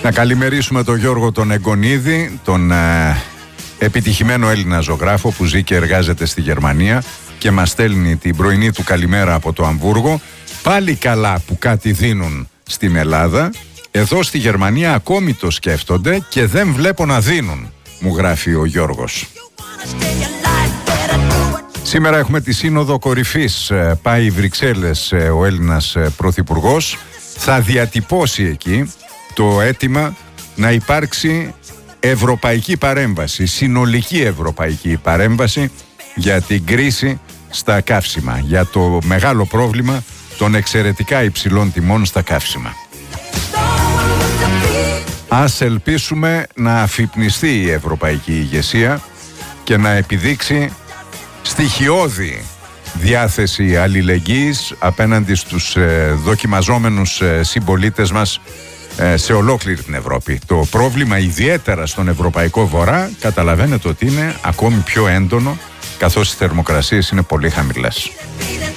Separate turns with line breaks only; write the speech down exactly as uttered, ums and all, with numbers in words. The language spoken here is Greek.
Να καλημερίσουμε τον Γιώργο τον Εγκονίδη, τον ε, επιτυχημένο Έλληνα ζωγράφο που ζει και εργάζεται στη Γερμανία και μας στέλνει την πρωινή του καλημέρα από το Αμβούργο. Πάλι καλά που κάτι δίνουν στην Ελλάδα. Εδώ στη Γερμανία ακόμη το σκέφτονται και δεν βλέπω να δίνουν, μου γράφει ο Γιώργος. Σήμερα έχουμε τη Σύνοδο Κορυφής. Πάει οι Βρυξέλλες ο Έλληνας Πρωθυπουργός. Θα διατυπώσει εκεί το αίτημα να υπάρξει ευρωπαϊκή παρέμβαση, συνολική ευρωπαϊκή παρέμβαση για την κρίση στα καύσιμα, για το μεγάλο πρόβλημα των εξαιρετικά υψηλών τιμών στα καύσιμα. Ας ελπίσουμε να αφυπνιστεί η ευρωπαϊκή ηγεσία και να επιδείξει στοιχειώδη διάθεση αλληλεγγύης απέναντι στους ε, δοκιμαζόμενους ε, συμπολίτες μας ε, σε ολόκληρη την Ευρώπη. Το πρόβλημα ιδιαίτερα στον Ευρωπαϊκό Βορρά καταλαβαίνετε ότι είναι ακόμη πιο έντονο, καθώς οι θερμοκρασίες είναι πολύ χαμηλές.